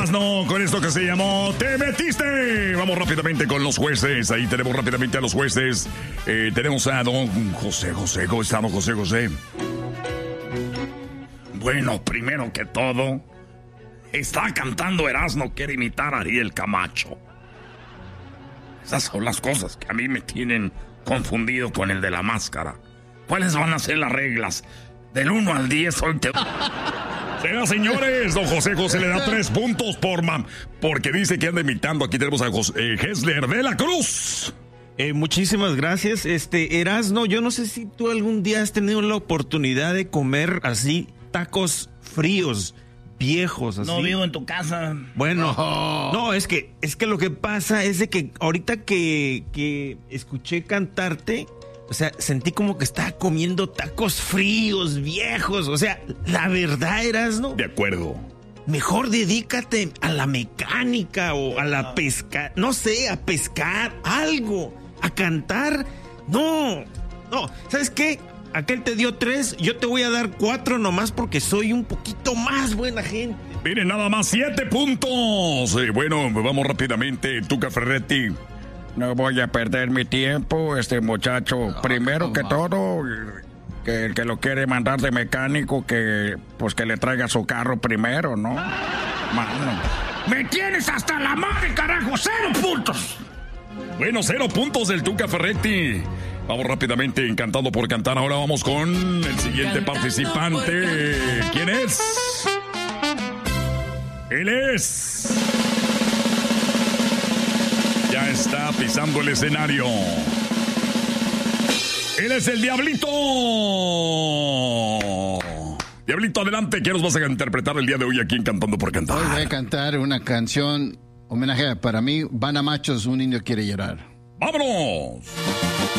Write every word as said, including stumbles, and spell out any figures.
No, con esto que se llamó Te Metiste. Vamos rápidamente con los jueces. Ahí tenemos rápidamente a los jueces. Eh, tenemos a don José José. ¿Cómo está, don José José? Bueno, primero que todo, está cantando Erasmo, quiere imitar a Ariel Camacho. Esas son las cosas que a mí me tienen confundido con el de la máscara. ¿Cuáles van a ser las reglas? Del uno al diez, hoy te... Señoras, señores, don José José le da tres puntos por mam, porque dice que anda imitando. Aquí tenemos a José, eh, Hessler de la Cruz. Eh, muchísimas gracias. Este, Erasmo, yo no sé si tú algún día has tenido la oportunidad de comer así tacos fríos, viejos, así. No vivo en tu casa. Bueno, oh. no, es que, es que lo que pasa es de que ahorita que, que escuché cantarte, o sea, sentí como que estaba comiendo tacos fríos, viejos. O sea, la verdad, Erasmo. De acuerdo. Mejor dedícate a la mecánica o a la pesca, no sé, a pescar, algo, a cantar. No, no, ¿sabes qué? Aquel te dio tres, yo te voy a dar cuatro nomás porque soy un poquito más buena gente. Miren, nada más siete puntos. Eh, bueno, vamos rápidamente, Tuca Ferretti. No voy a perder mi tiempo, este muchacho. No, primero que todo, que el que lo quiere mandar de mecánico, que pues que le traiga su carro primero, ¿no? Mano. ¡Me tienes hasta la madre, carajo! ¡Cero puntos! Bueno, cero puntos del Tuca Ferretti. Vamos rápidamente, encantado por cantar. Ahora vamos con el siguiente participante. ¿Quién es? Él es... Ya está pisando el escenario. Él es el Diablito. Diablito, adelante. ¿Qué nos vas a interpretar el día de hoy aquí en Cantando por Cantar? Hoy voy a cantar una canción homenaje para mí. Van a Machos, un niño quiere llorar. ¡Vámonos!